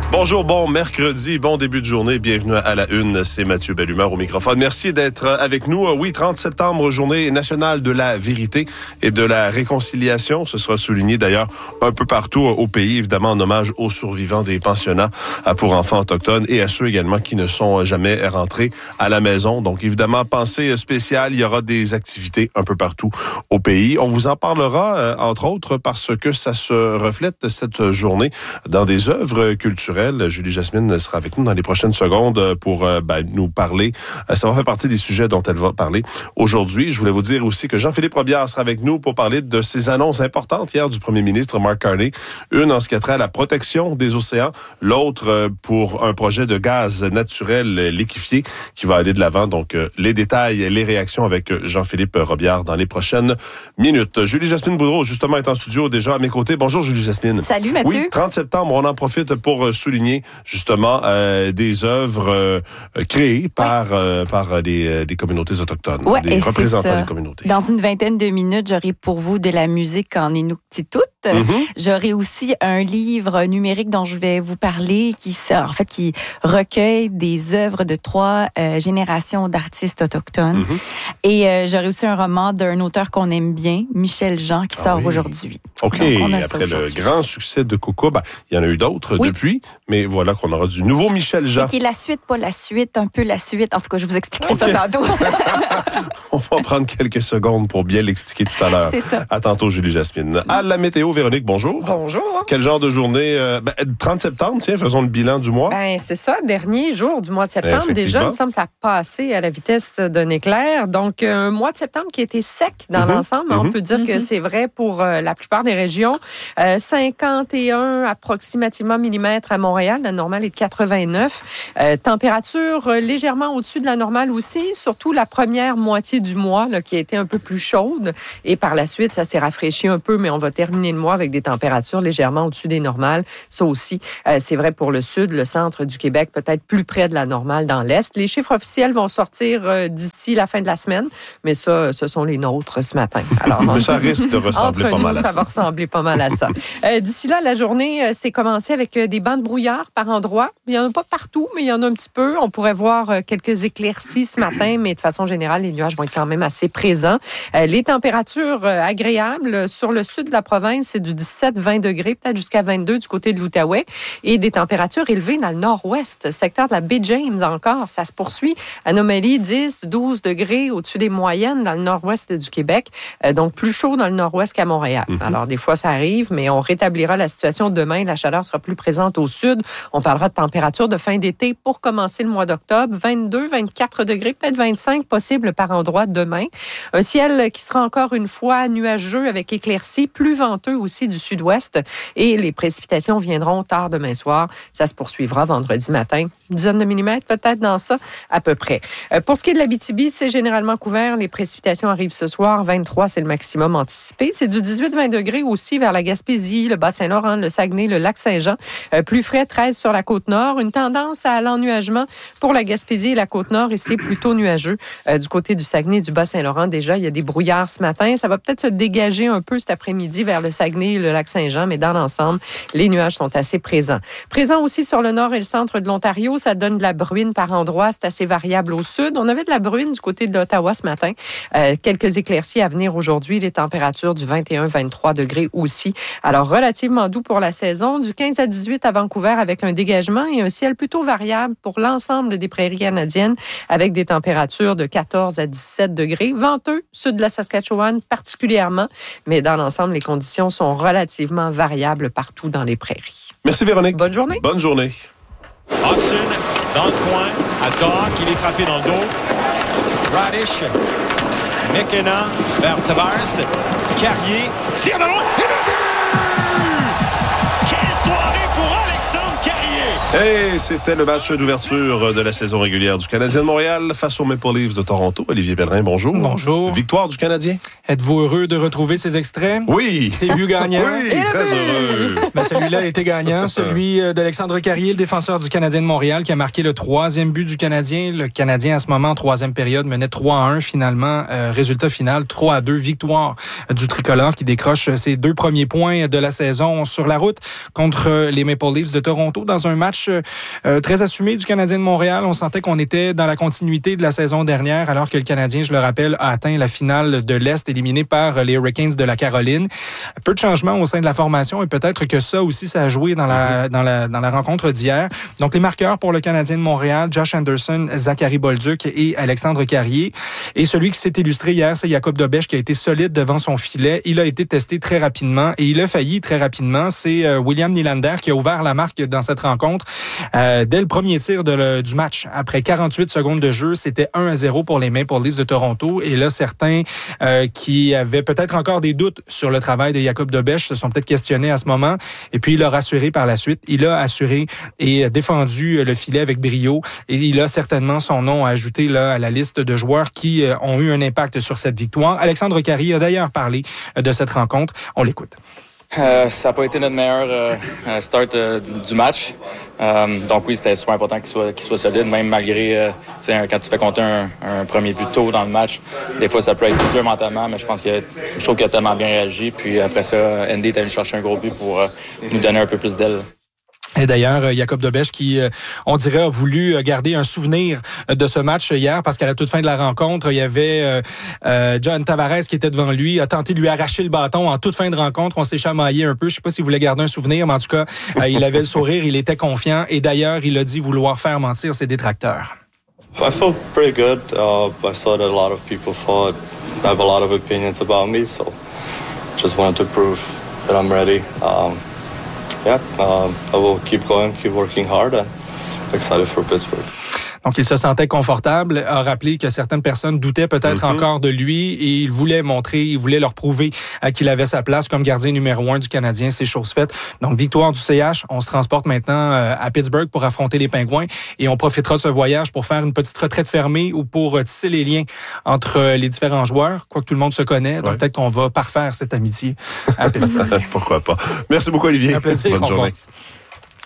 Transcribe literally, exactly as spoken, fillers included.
Bonjour, bon mercredi, bon début de journée, bienvenue à la une, c'est Mathieu Bellumeur au microphone. Merci d'être avec nous. Oui, trente septembre, journée nationale de la vérité et de la réconciliation. Ce sera souligné d'ailleurs un peu partout au pays, évidemment en hommage aux survivants des pensionnats pour enfants autochtones et à ceux également qui ne sont jamais rentrés à la maison. Donc évidemment, pensée spéciale, il y aura des activités un peu partout au pays. On vous en parlera, entre autres, parce que ça se reflète cette journée dans des œuvres culturelles. Julie Jasmine sera avec nous dans les prochaines secondes pour euh, ben, nous parler. Ça va faire partie des sujets dont elle va parler aujourd'hui. Je voulais vous dire aussi que Jean-Philippe Robillard sera avec nous pour parler de ces annonces importantes hier du premier ministre Mark Carney. Une en ce qui a trait à la protection des océans, l'autre euh, pour un projet de gaz naturel euh, liquéfié qui va aller de l'avant. Donc, euh, les détails et les réactions avec Jean-Philippe Robillard dans les prochaines minutes. Julie Jasmine Boudreau, justement, est en studio déjà à mes côtés. Bonjour, Julie Jasmine. Salut, Mathieu. Oui, trente septembre, on en profite pour euh, souligner justement euh, des œuvres euh, créées par ouais. euh, par des, des communautés autochtones, ouais, des représentants des communautés. Dans une vingtaine de minutes, j'aurai pour vous de la musique en Inuktitut. Mm-hmm. J'aurai aussi un livre numérique dont je vais vous parler qui en fait qui recueille des œuvres de trois euh, générations d'artistes autochtones. Mm-hmm. Et euh, j'aurai aussi un roman d'un auteur qu'on aime bien, Michel Jean, qui ah sort oui. aujourd'hui. OK. Donc, après le grand succès de Coco, ben, il y en a eu d'autres oui. depuis, mais voilà qu'on aura du nouveau Michel Jean. Et qui est la suite, pas la suite, un peu la suite. En tout cas, je vous expliquerai okay. ça tantôt. On va prendre quelques secondes pour bien l'expliquer tout à l'heure. C'est ça. À tantôt, Julie Jasmine. À la météo, Véronique, bonjour. Bonjour. Quel genre de journée? Euh, ben, trente septembre, tiens, faisons le bilan du mois. Ben, c'est ça, dernier jour du mois de septembre. Déjà, il me semble que ça a passé à la vitesse d'un éclair. Donc, un mois de septembre qui a été sec dans mm-hmm. l'ensemble. Mm-hmm. On peut dire mm-hmm. que c'est vrai pour euh, la plupart des régions. Euh, cinquante et un approximativement millimètres à Montréal. La normale est de quatre-vingt-neuf. Euh, température euh, légèrement au-dessus de la normale aussi, surtout la première moitié du mois là, qui a été un peu plus chaude. Et par la suite, ça s'est rafraîchi un peu, mais on va terminer le mois avec des températures légèrement au-dessus des normales. Ça aussi, euh, c'est vrai pour le sud, le centre du Québec, peut-être plus près de la normale dans l'est. Les chiffres officiels vont sortir euh, d'ici la fin de la semaine, mais ça, ce sont les nôtres ce matin. Alors, mais ça risque de ressembler entre pas nous, mal à ça. Ça va ressembler pas mal à ça. Euh, d'ici là, la journée euh, s'est commencée avec euh, des bancs de brouillard par endroits. Il n'y en a pas partout, mais il y en a un petit peu. On pourrait voir euh, quelques éclaircies ce matin, mais de façon générale, les nuages vont être quand même assez présents. Euh, les températures euh, agréables sur le sud de la province, c'est du dix-sept à vingt degrés, peut-être jusqu'à vingt-deux du côté de l'Outaouais, et des températures élevées dans le nord-ouest, secteur de la baie James encore. Ça se poursuit. Anomalie dix à douze degrés au-dessus des moyennes dans le nord-ouest du Québec. Euh, donc, plus chaud dans le nord-ouest qu'à Montréal. Mm-hmm. Alors, des fois, ça arrive, mais on rétablira la situation demain. La chaleur sera plus présente au sud. On parlera de température de fin d'été pour commencer le mois d'octobre. vingt-deux, vingt-quatre degrés, peut-être vingt-cinq possible par endroit demain. Un ciel qui sera encore une fois nuageux avec éclaircies, plus venteux aussi du sud-ouest. Et les précipitations viendront tard demain soir. Ça se poursuivra vendredi matin. Une dizaine de millimètres peut-être dans ça, à peu près. Euh, pour ce qui est de l'Abitibi, c'est généralement couvert. Les précipitations arrivent ce soir. vingt-trois, c'est le maximum anticipé. C'est du dix-huit à vingt degrés aussi vers la Gaspésie, le Bas-Saint-Laurent, le Saguenay, le Lac-Saint-Jean. Euh, plus frais, treize sur la Côte-Nord. Une tendance à l'ennuagement pour la Gaspésie et la Côte-Nord. Et c'est plutôt nuageux. Euh, du côté du Saguenay et du Bas-Saint-Laurent, déjà, il y a des brouillards ce matin. Ça va peut-être se dégager un peu cet après-midi vers le Saguenay et le Lac-Saint-Jean, mais dans l'ensemble, les nuages sont assez présents. Présents aussi sur le nord et le centre de l'Ontario, ça donne de la bruine par endroits. C'est assez variable au sud. On avait de la bruine du côté de l'Ottawa ce matin. Euh, quelques éclaircies à venir aujourd'hui. Les températures du vingt et un à vingt-trois degrés aussi. Alors, relativement doux pour la saison. Du quinze à dix-huit à Vancouver avec un dégagement et un ciel plutôt variable pour l'ensemble des prairies canadiennes avec des températures de quatorze à dix-sept degrés. Venteux, sud de la Saskatchewan particulièrement. Mais dans l'ensemble, les conditions sont relativement variables partout dans les prairies. Merci Véronique. Bonne journée. Bonne journée. Hudson dans le coin, à Doc, il est frappé dans le dos. Radish, McKenna vers Tavares, Carrier, tire de loin, et le but! Quelle soirée pour Alexandre Carrier! Et c'était le match d'ouverture de la saison régulière du Canadien de Montréal face aux Maple Leafs de Toronto. Olivier Bellerin, bonjour. Bonjour. Victoire du Canadien. Êtes-vous heureux de retrouver ces extraits? Oui. C'est but gagnant. Oui, très heureux. Ben, celui-là a été gagnant, celui d'Alexandre Carrier, le défenseur du Canadien de Montréal, qui a marqué le troisième but du Canadien. Le Canadien, à ce moment, en troisième période, menait trois à un finalement. Euh, résultat final, trois à deux, victoire du tricolore qui décroche ses deux premiers points de la saison sur la route contre les Maple Leafs de Toronto dans un match match euh, très assumé du Canadien de Montréal. On sentait qu'on était dans la continuité de la saison dernière, alors que le Canadien, je le rappelle, a atteint la finale de l'Est, éliminé par les Hurricanes de la Caroline. Peu de changements au sein de la formation et peut-être que ça aussi, ça a joué dans la, dans la, dans la rencontre d'hier. Donc, les marqueurs pour le Canadien de Montréal, Josh Anderson, Zachary Bolduc et Alexandre Carrier. Et celui qui s'est illustré hier, c'est Jakub Dobeš qui a été solide devant son filet. Il a été testé très rapidement et il a failli très rapidement. C'est euh, William Nylander qui a ouvert la marque dans cette rencontre euh, dès le premier tir de le, du match. Après quarante-huit secondes de jeu, c'était un à zéro pour les Maple Leafs de Toronto. Et là, certains euh, qui avaient peut-être encore des doutes sur le travail de Jakub Dobeš se sont peut-être questionnés à ce moment. Et puis, il a rassuré par la suite. Il a assuré et défendu le filet avec brio. Et il a certainement son nom à ajouter là, à la liste de joueurs qui euh, ont eu un impact sur cette victoire. Alexandre Carrier a d'ailleurs parlé de cette rencontre. On l'écoute. Euh, ça n'a pas été notre meilleur euh, start euh, du match. Euh, donc oui, c'était super important qu'il soit, qu'il soit solide, même malgré euh, quand tu fais compter un, un premier but tôt dans le match. Des fois, ça peut être dur mentalement, mais je pense que je trouve qu'il a tellement bien réagi. Puis après ça, Andy est allé chercher un gros but pour euh, nous donner un peu plus d'aile. Et d'ailleurs, Jakub Dobeš qui, on dirait, a voulu garder un souvenir de ce match hier parce qu'à la toute fin de la rencontre, il y avait euh, John Tavares qui était devant lui, a tenté de lui arracher le bâton en toute fin de rencontre. On s'est chamaillé un peu. Je sais pas s'il voulait garder un souvenir, mais en tout cas, euh, il avait le sourire, il était confiant. Et d'ailleurs, il a dit vouloir faire mentir ses détracteurs. I felt pretty good. Uh, I saw that a lot of people thought I have a lot of opinions about me, so just wanted to prove that I'm ready. Um, Yeah, uh, I will keep going, keep working hard, and excited for Pittsburgh. Donc, il se sentait confortable, a rappelé que certaines personnes doutaient peut-être mm-hmm. encore de lui et il voulait montrer, il voulait leur prouver euh, qu'il avait sa place comme gardien numéro un du Canadien. C'est chose faite. Donc, victoire du C H. On se transporte maintenant euh, à Pittsburgh pour affronter les Pingouins et on profitera de ce voyage pour faire une petite retraite fermée ou pour euh, tisser les liens entre euh, les différents joueurs, quoique tout le monde se connaît. Donc, ouais. peut-être qu'on va parfaire cette amitié à Pittsburgh. Pourquoi pas. Merci beaucoup, Olivier. Un plaisir. Bonne journée. Revoir.